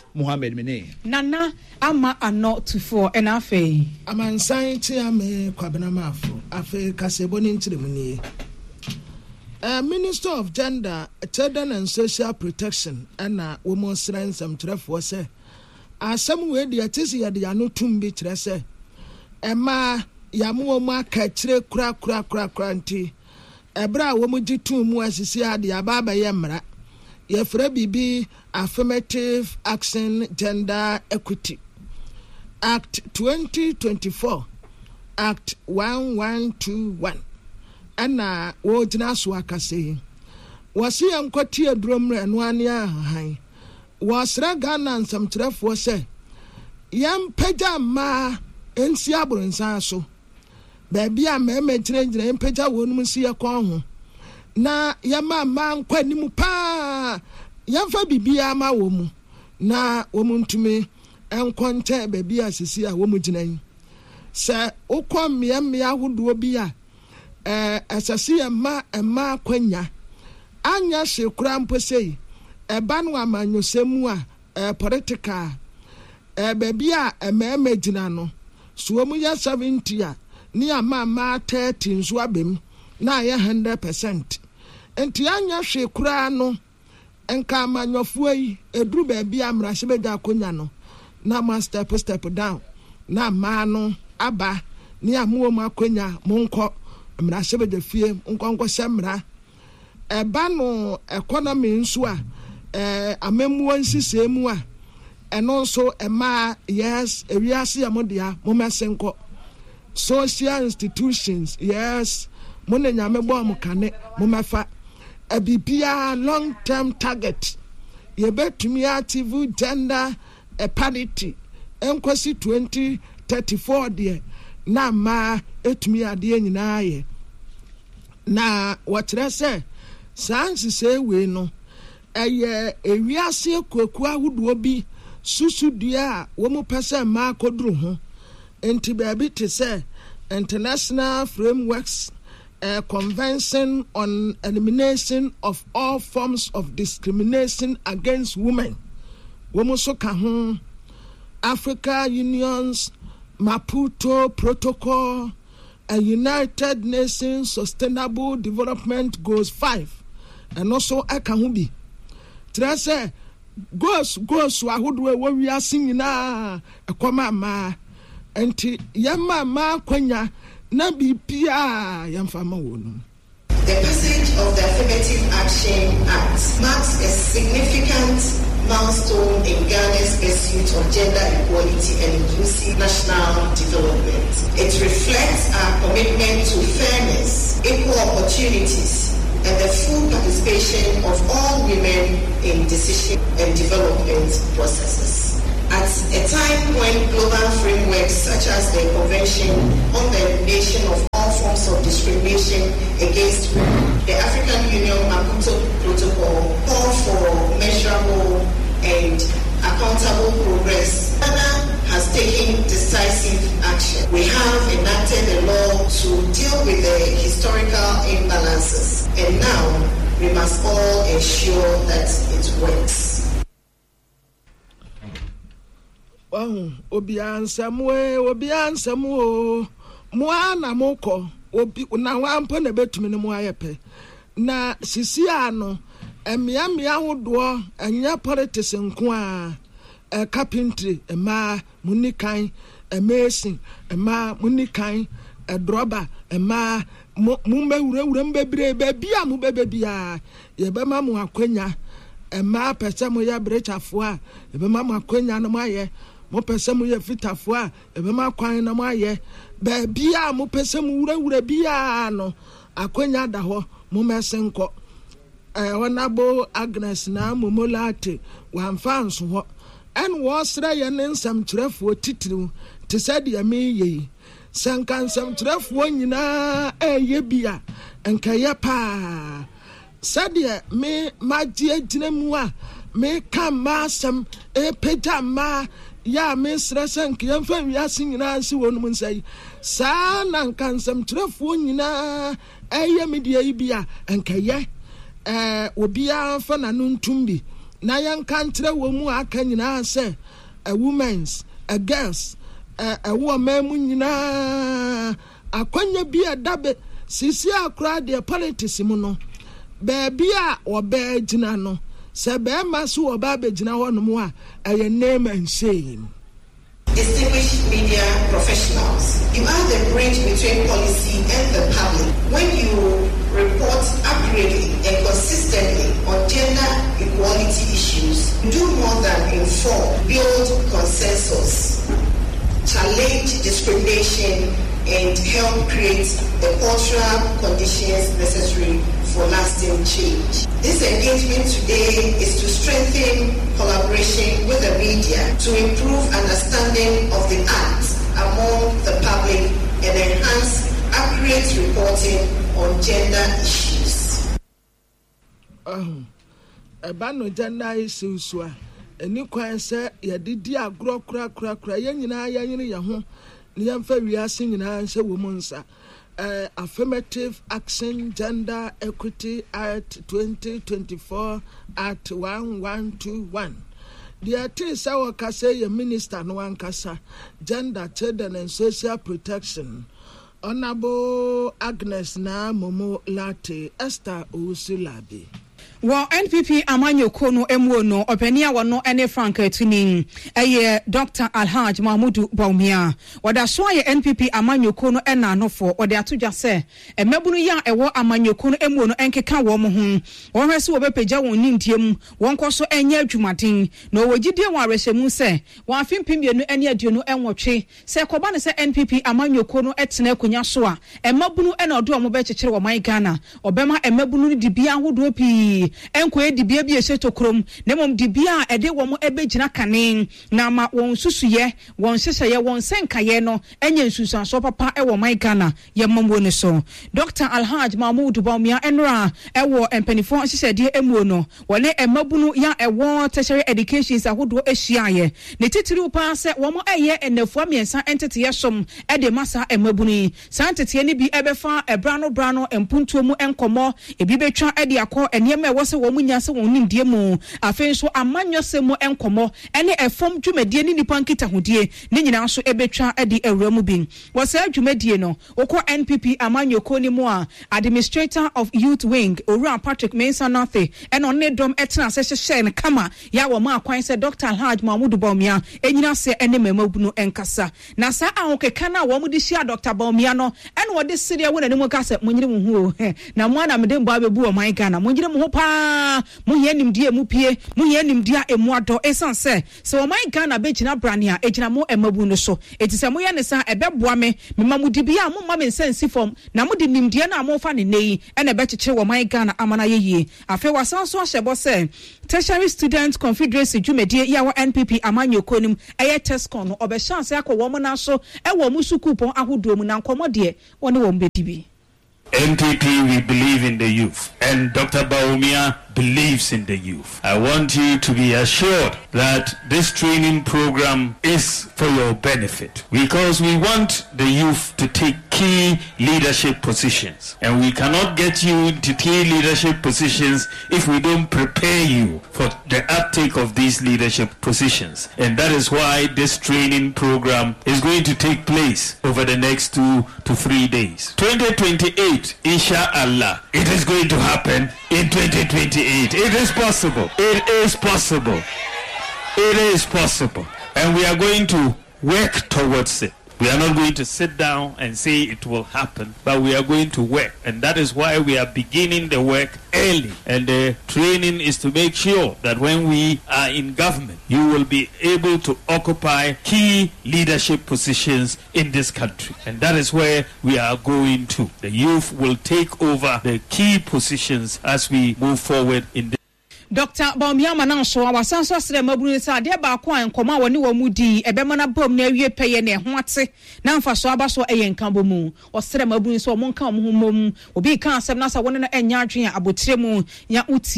Mohammed Mene Nana ama ano to for and afe amansan ti ame kwabena mafo afe kasebo ni ntiremu ni Minister of Gender, Children and Social Protection and Women's Rights and Trefo say asem we de atisi ya de ano tumbi kire say ema yamu ma ka kire kura nti ebra wo mu gitum mu asisi ade ababa ye mra ye fra bibi Affirmative Action Gender Equity Act 2024 Act 1121 ana wo gyina so akase wasi yankoti adromre no ane ahan wasra Ghana nsamtrefo se yampagya ma ensi aboronsan so baabi a meme gyina yampagya wonum si yakon ho na yama nkwanim pa yamfa bibia ma wo mu na wo mu ntumi enkonte baabi asisi a wo mu gyina yi se ukom mmea hodo bi a asasi ema kwanya anya hwekura mposei eba no amanyosemu a political baabi a emema gina no so mu ya 70 a ni ama 30 nso abem na ya 100%. Enti anya hwekura no enka amanyofo yi eduru baabi a mrahyebeja akonya no na ma step down na ma no aba ni amuo mu akonya monko mrahyebeja fie nkonko semra eba no economy nso a amemmuo nsisemu a eno nso ema yes ewiase amodia momesenko social institutions yes monenya mebo amkane momefa abibia long term target yebetumi achieve gender parity enkosi 2034 de na ma etumi ade nyina ye na watrese sansi se we no eye ewiase kwaku ahodo bi susudua wo mu pese ma koduru ho enti baabi te se international frameworks convention on elimination of all forms of discrimination against women wo mu so ka ho Africa Union's Maputo Protocol and United Nations Sustainable Development Goals 5 and also akahubi trase goals ahodo wo wiase nyina ekoma ma enti yamma ma kwanya na bibia yamfama wono. The passage of the Affirmative Action Act marks a significant milestone in Ghana's pursuit of gender equality and inclusive national development. It reflects our commitment to fairness, equal opportunities, and the full participation of all women in decision and development processes. At a time when global frameworks such as the Convention on the Elimination of All Forms of Discrimination Against Women, the African Union Maputo Protocol call for measurable and accountable progress, Ghana has taken decisive action. We have enacted a law to deal with the historical imbalances, and now we must all ensure that it works. Obi ansamu muana moko obi na wampo na betumi ne mu ayepe na sisi ano emia hodo anya politics nko a carpentry ema munikan amazing ema munikan droba ema mumewura mbebre bia mu bebia ye bema mu akwanya ema pese mu ya brechafo a ye bema mu akwanya no maye mo pese mu ye fitafo a ye bema kwan na maye ba bia mo pese mu wura bia no akwanya da ho mo mesenko wanabo Agnes na momolate wamfanso ho en wo sra ye nsam kyerefo titiriw te sade ya meye sankan sam kyerefo nyina eye bia enka ye pa sade me magie gyinamu a me ka masam peta ma ya me sra sank ye mfa wiase nyina nsi wonum nsai sa nan kan sam kyerefo nyina eye me de bia enka ye obia fa na ntumbi na yankantre wo mu aka nyina se a women's a girls a woman mu nyina akwanya bi adabe sisi akra de politics mu no baabi a oba gina no se be maso oba be gina ho no mu a name and shame. Distinguished media professionals, you are the bridge between policy and the public. When you report accurately and consistently on gender equality issues, do more than inform, build consensus, challenge discrimination, and help create the cultural conditions necessary for lasting change. This engagement today is to strengthen collaboration with the media to improve understanding of the act among the public and enhance accurate reporting on gender issues. About gender issues, any kwan say ya didi agro kura ye nyina ya nyini ya ho ne yamfa wiase nyina nse wo munsa. Affirmative Action Gender Equity Act 2024 Act 1121. The artist our kase ye minister no ankasa Gender, Children and Social Protection. Honorable Agnes na Momo Late Esther Usilabi. Well, NPP Amanyoko no MO no openia wano ene Frank Tuning eye Dr. Alhaj Mahmudu Baumia. Wada so ye NPP Amanyoko no ena no for wada atuja se emebunu ya ewo Amanyoko no MO no enkeka wo mo ho. Won hwese wo bepeja won nimtiem won koso enye adwumaden no wogidie won arehemu se won afimpimbie ene aduonu enwotwe se koba ne se NPP Amanyoko no etena akunya so a emebunu ena odo mo be kekere wo man Ghana obema emebunu ni dibia hodo pi enko edibia bi esetokrom na mom dibia ede wo mo ebegina kanen na ma won susuye won hyehyeye won senkaye no enye nsusanso papa e wo man Ghana ye mamwo ne so. Dr. Alhaj Mahmoud Baumia enra e wo empanifo hyehyede emuo no wone emabunu ya ewo tertiary education ahodo ehyiaye ne titiri upa se wo mo eye enafua miensa entete yesom e de masa emabunu santete ne bi ebefa ebrano empuntuo mu enkomo ebi betwa e de akọ enema wose wo munya se won nimdie mu afen so amanyo se mu enkomo ene efom dwumadie ni nipa nkita hodie ne nyina so ebetwa ade awura mu bin wose dwumadie no okọ NPP Amanyoko ni mu a Administrator of Youth Wing Owura Patrick Mensa Nathe ene onne dom etena se hye ne kama ya wo ma akwan se Dr. Alhaj Mahmoud Baumia enyina se ene memabunu enkasa na sa ahokeka na wo mu de hia Dr. Baumia no ene wo de sire wo na ne mu ka se munyire mu hu na mu ana mede mba bebu o man Ghana munyire mu pa mu ye nimdie mu pie mu ye nimdia emu ado esan se o man Ghana be gina brania egina mo emabu no so etise mo ye ne sa ebeboa me mamu dibia mo ma me sensi form na mo de nimdie na mo fa ne nei ene be kekere wo man Ghana amana yeye afi wasan so ahyebo se Tertiary Student Confederacy dwumedie ya wo NPP Amanyoko nim eye Tescon no obe chance akọ wo mo na so e wo mu sukupon ahodo mu na nkomode woni wo mbedibi. NPP, we believe in the youth, and Dr. Baumia believes in the youth. I want you to be assured that this training program is for your benefit, because we want the youth to take key leadership positions, and we cannot get you into key leadership positions if we don't prepare you for the uptake of these leadership positions. And that is why this training program is going to take place over the next 2 to 3 days. 2028, inshallah, it is going to happen in 2028. It is possible. It is possible. It is possible. And we are going to work towards it. We are not going to sit down and say it will happen, but we are going to work. And that is why we are beginning the work early. And the training is to make sure that when we are in government, you will be able to occupy key leadership positions in this country. And that is where we are going to. The youth will take over the key positions as we move forward in this. Dr. Baumia Mananso awasanso asre mabunu sa de ba ko enkoma woni wo mudi ebema na bom na awie peye ne ho ate na mfaso abaso eyenkan bomu osre mabunu so mo nka mo mom obi kan asem na sa woni na enya adwen abotire mu ya uti